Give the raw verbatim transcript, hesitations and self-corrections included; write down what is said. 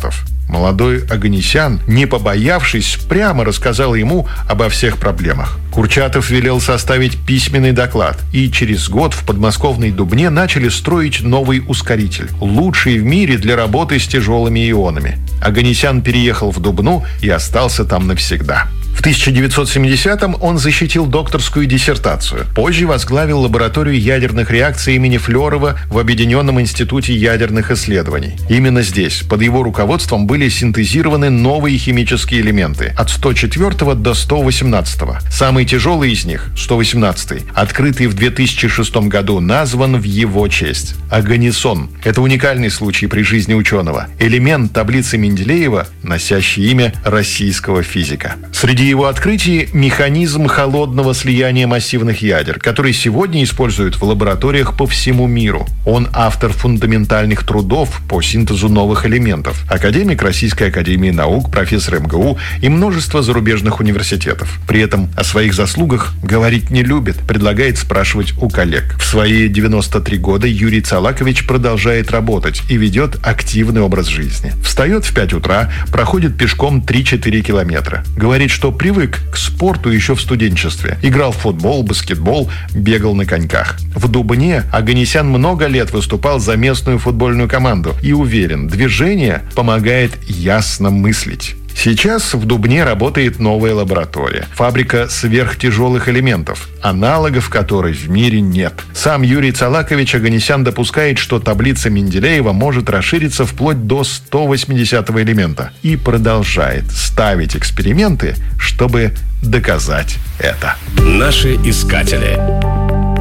Курчатов. Молодой Оганесян, не побоявшись, прямо рассказал ему обо всех проблемах. Курчатов велел составить письменный доклад, и через год в подмосковной Дубне начали строить новый ускоритель, лучший в мире для работы с тяжелыми ионами. Оганесян переехал в Дубну и остался там навсегда. В тысяча девятьсот семидесятом он защитил докторскую диссертацию. Позже возглавил лабораторию ядерных реакций имени Флёрова в Объединенном институте ядерных исследований. Именно здесь, под его руководством, были синтезированы новые химические элементы от сто четвёртого до сто восемнадцатого. Самый тяжелый из них, сто восемнадцатый, открытый в две тысячи шестом году, назван в его честь. Оганесон. Это уникальный случай при жизни ученого. Элемент таблицы Менделеева, носящий имя российского физика. Среди его открытий механизм холодного слияния массивных ядер, который сегодня используют в лабораториях по всему миру. Он автор фундаментальных трудов по синтезу новых элементов, академик Российской академии наук, профессор эм гэ у и множество зарубежных университетов. При этом о своих заслугах говорить не любит, предлагает спрашивать у коллег. В свои девяносто три года Юрий Цалакович продолжает работать и ведет активный образ жизни. Встает в пять утра, проходит пешком три-четыре километра. Говорит, что привык к спорту еще в студенчестве. Играл в футбол, баскетбол, бегал на коньках. В Дубне Оганесян много лет выступал за местную футбольную команду и уверен, движение помогает ясно мыслить. Сейчас в Дубне работает новая лаборатория. Фабрика сверхтяжелых элементов, аналогов которой в мире нет. Сам Юрий Цалакович Оганесян допускает, что таблица Менделеева может расшириться вплоть до сто восьмидесятого элемента. И продолжает ставить эксперименты, чтобы доказать это. Наши искатели.